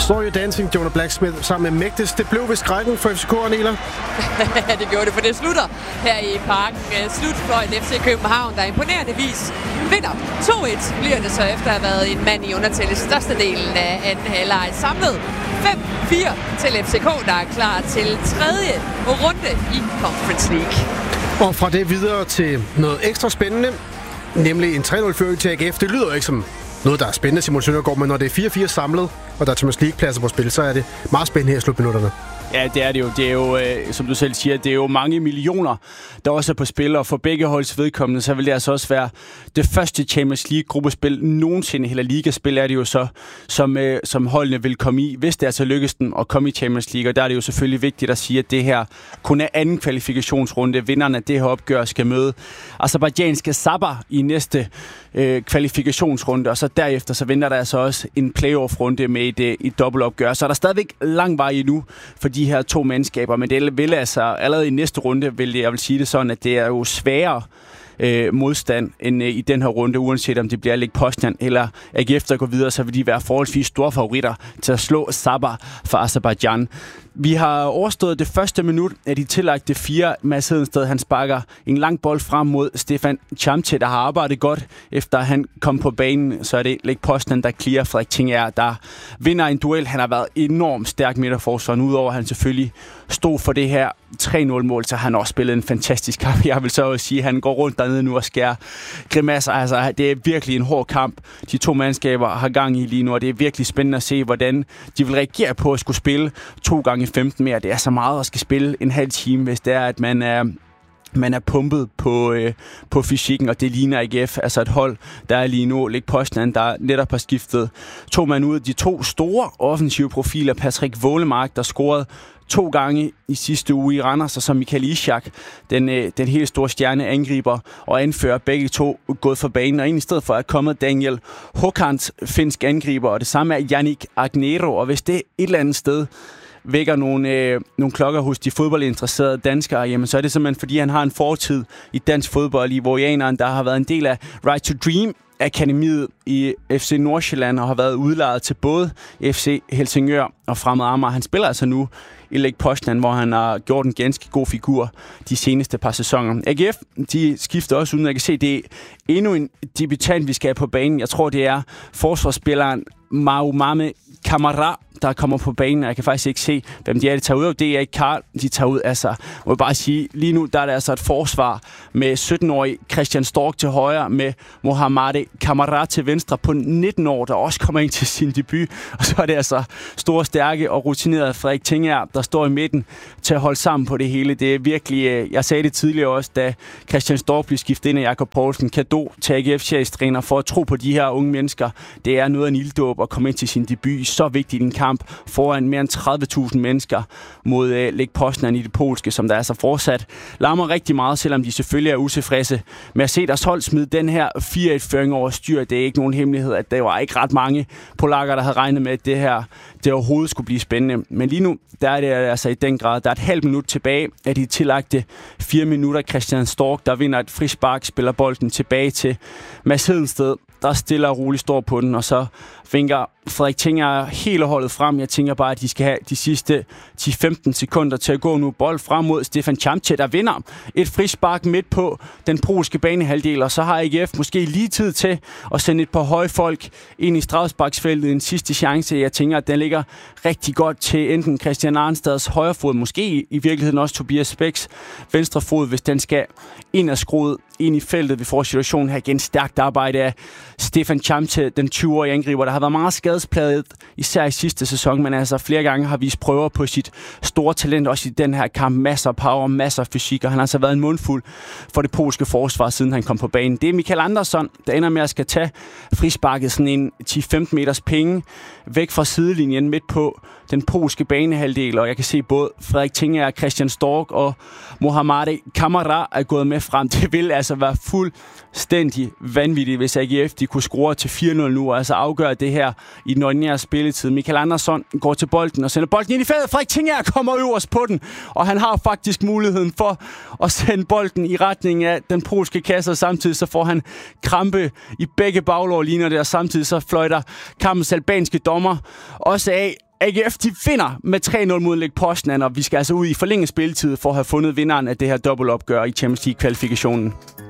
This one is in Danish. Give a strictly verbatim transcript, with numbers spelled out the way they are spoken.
Saw You Dancing, Jonah Blacksmith, sammen med Mægtes. Det blev ved skrækken for F C K, Anela. Det gjorde det, for det slutter her i parken. Slut for en F C København, der imponerende vis vinder to et. Bliver det så efter at have været en mand i undertal i største delen af anden halvleg. Samlet fem fire til F C K, der er klar til tredje runde i Conference League. Og fra det videre til noget ekstra spændende, nemlig en tre nul-føring til A G F. Det lyder jo ikke som noget, der er spændende, Simon Søndergaard, men når det er fire fire samlet, og der er Champions League-pladser på spil, så er det meget spændende her i slutminutterne. Ja, det er det jo. Det er jo, øh, som du selv siger, det er jo mange millioner, der også er på spil, og for begge holds vedkommende, så vil det altså også være det første Champions League-gruppespil nogensinde. Hele ligaspil er det jo så, som, øh, som holdene vil komme i, hvis det altså lykkes dem at komme i Champions League. Og der er det jo selvfølgelig vigtigt at sige, at det her kun er anden kvalifikationsrunde. Vinderne af det her opgør skal møde aserbajdsjanske Sabah i næste øh, kvalifikationsrunde, og så derefter så venter der altså også en playoff-runde med et, et dobbeltopgør. Så er der stadigvæk lang vej endnu for de her to mandskaber, men det vil altså allerede i næste runde, vil jeg vil sige det sådan, at det er jo sværere øh, modstand end øh, i den her runde, uanset om det bliver Lech Poznan eller A G F, der går videre, så vil de være forholdsvis store favoritter til at slå Sabah fra Aserbajdsjan. Vi har overstået det første minut af de tillagte fire. Mads Hedensted, han sparker en lang bold frem mod Stefan Chamche, der har arbejdet godt, efter han kom på banen. Så er det Lech Poznan, der clearer Frederik Tinger, der vinder en duel. Han har været enormt stærk midterforsvar, udover at han selvfølgelig stod for det her tre nul-mål, så han også spillet en fantastisk kamp. Jeg vil så også sige, at han går rundt dernede nu og skærer grimasser. Altså, det er virkelig en hård kamp, de to mandskaber har gang i lige nu, og det er virkelig spændende at se, hvordan de vil reagere på at skulle spille to gange femten mere. Det er så meget at skal spille en halv time, hvis det er, at man er man er pumpet på, øh, på fysikken, og det ligner A G F, altså et hold, der er lige nu Lech Poznan, der netop har skiftet to mand ud. De to store offensive profiler, Patrick Wålemark, der scorede to gange i sidste uge i Randers, og så Michael Ishak, den, øh, den helt store stjerne angriber og anfører, begge to gået for banen, og egentlig i stedet for er kommet Daniel Håkans, finsk angriber, og det samme er Yannick Agnero, og hvis det et eller andet sted vækker nogle, øh, nogle klokker hos de fodboldinteresserede danskere, jamen så er det simpelthen, fordi han har en fortid i dansk fodbold, i Vorianeren, der har været en del af Right to Dream akademiet i F C Nordsjælland og har været udlejet til både F C Helsingør og Fremad Amager. Han spiller altså nu i Lech Poznan, hvor han har gjort en ganske god figur de seneste par sæsoner. A G F, de skifter også uden, jeg kan se, det er endnu en debutant, vi skal have på banen. Jeg tror, det er forsvarsspilleren Maumame Kamara, der kommer på banen, og jeg kan faktisk ikke se, hvem de er, de tager ud af. Det er ikke Karl, de tager ud. Altså, må jeg bare sige, lige nu der er der altså et forsvar med sytten-årig Christian Stork til højre, med Mohamed Kamara til venstre på nitten år, der også kommer ind til sin debut. Og så er det altså store, stærke og rutinerede Frederik Tinger, der står i midten til at holde sammen på det hele. Det er virkelig, jeg sagde det tidligere også, da Christian Stork blev skiftet ind af Jakob Poulsen, cadeau til A G F-chefstræner for at tro på de her unge mennesker. Det er noget af en ilddåb at komme ind til sin debut. Så vigtigt en kamp foran mere end tredive tusind mennesker mod uh, Lech Poznan i det polske, som der altså fortsat larmer rigtig meget, selvom de selvfølgelig er utilfredse med at se deres hold smide den her fire et-føring over styr. Det er ikke nogen hemmelighed, at der var ikke ret mange polakker, der havde regnet med, at det her det overhovedet skulle blive spændende. Men lige nu, der er det altså i den grad, der er et halvt minut tilbage af de tillagte fire minutter. Christian Stork, der vinder et frispark, spiller bolden tilbage til Mads Hedensted, der stille og roligt står på den, og så vinker Frederik Tinger hele holdet frem. Jeg tænker bare, at de skal have de sidste ti til femten sekunder til at gå nu. Bold frem mod Stefan Chamche, der vinder et frispark midt på den polske banehalvdel, og så har A G F måske lige tid til at sende et par høje folk ind i straffesparksfeltet. En sidste chance. Jeg tænker, at den ligger rigtig godt til enten Christian Arnstads højre fod, måske i virkeligheden også Tobias Bæks venstre fod, hvis den skal ind og skruet ind i feltet. Vi får situationen her igen. Stærkt arbejde af Stefan Chamche, den tyve-årige angriber, der har været meget skadespladet, især i sidste sæson, men altså flere gange har vist prøver på sit store talent, også i den her kamp. Masser af power, masser af fysik, og han har altså været en mundfuld for det polske forsvar, siden han kom på banen. Det er Michael Andersson, der ender med at skal tage frisparket sådan en ti til femten meters penge væk fra sidelinjen midt på den polske banehalvdel, og jeg kan se både Frederik Tinger, Christian Stork og Mohamed Kamara er gået med frem. Det vil altså være fuldstændig vanvittigt, hvis A G F de kunne score til fire nul nu, og altså afgøre det her i den ordinære spilletid. Michael Andersson går til bolden og sender bolden ind i feltet. Frederik Tinger kommer øverst på den, og han har faktisk muligheden for at sende bolden i retning af den polske kasse, og samtidig så får han krampe i begge baglår, ligner det, og samtidig så fløjter kampens albanske dommer også af. A G F, de vinder med tre nul mod Lech Poznan, og vi skal altså ud i forlænget spilletid for at have fundet vinderen af det her dobbeltopgør i Champions League-kvalifikationen.